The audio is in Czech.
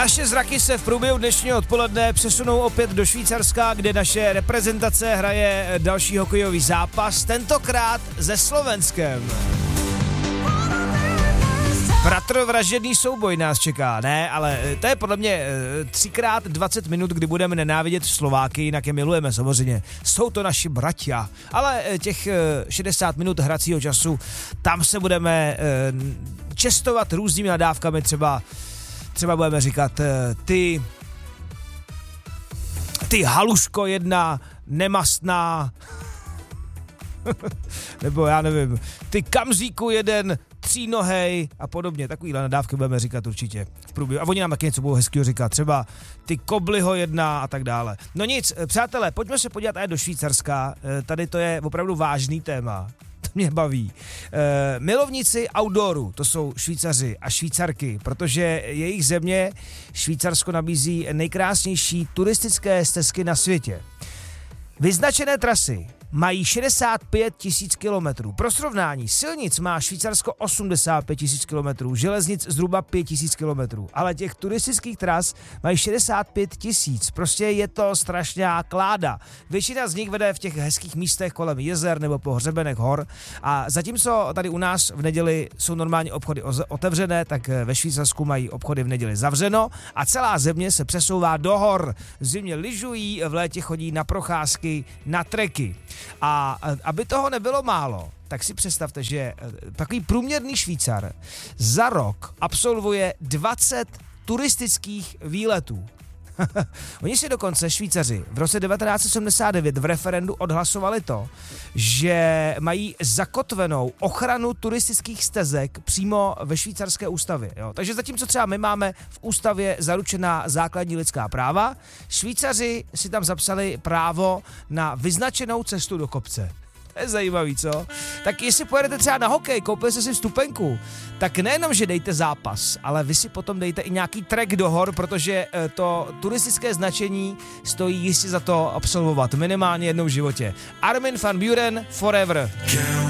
Naše zraky se v průběhu dnešního odpoledne přesunou opět do Švýcarska, kde naše reprezentace hraje další hokejový zápas, tentokrát se Slovenskem. Bratrovražedný souboj nás čeká, ne, ale to je podle mě 3x 20 minut, kdy budeme nenávidět Slováky, jinak je milujeme samozřejmě. Jsou to naši bratia, ale těch 60 minut hracího času, tam se budeme čestovat různými nadávkami, třeba budeme říkat ty haluško jedna, nemastná, nebo já nevím, ty kamzíku jeden, třínohej a podobně. Takovýhle nadávky budeme říkat určitě v průběhu. A oni nám taky něco budou hezkýho říkat. Třeba ty kobliho jedna a tak dále. No nic, přátelé, pojďme se podívat do Švýcarska. Tady to je opravdu vážný téma. To mě baví. Milovníci outdooru, to jsou Švýcaři a Švýcarky, protože jejich země Švýcarsko nabízí nejkrásnější turistické stezky na světě. Vyznačené trasy mají 65 000 kilometrů. Pro srovnání, silnic má Švýcarsko 85 000 kilometrů, železnic zhruba 5 000 kilometrů, ale těch turistických tras mají 65 000. Prostě je to strašná kláda. Většina z nich vede v těch hezkých místech kolem jezer nebo po hřebenech hor a zatímco tady u nás v neděli jsou normálně obchody otevřené, tak ve Švýcarsku mají obchody v neděli zavřeno a celá země se přesouvá do hor. V zimě lyžují, v létě chodí na procházky, na treky. A aby toho nebylo málo, tak si představte, že takový průměrný Švýcar za rok absolvuje 20 turistických výletů. Oni si dokonce, Švýcaři, v roce 1979 v referendu odhlasovali to, že mají zakotvenou ochranu turistických stezek přímo ve švýcarské ústavě. Jo? Takže zatímco třeba my máme v ústavě zaručená základní lidská práva, Švýcaři si tam zapsali právo na vyznačenou cestu do kopce. To je zajímavý, co? Tak jestli pojedete třeba na hokej, koupili jste si vstupenku, tak nejenom, že dejte zápas, ale vy si potom dejte i nějaký trek do hor, protože to turistické značení stojí jistě za to absolvovat minimálně jednou v životě. Armin van Buuren forever.